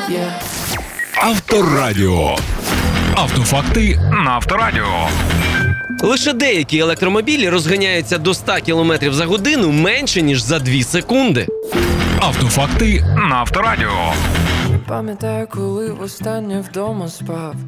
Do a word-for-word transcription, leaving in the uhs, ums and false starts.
Авторадіо. Автофакти на Авторадіо. Лише деякі електромобілі розганяються до ста кілометрів за годину менше, ніж за дві секунди. Автофакти на Авторадіо. Пам'ятаю, коли востаннє вдома спав.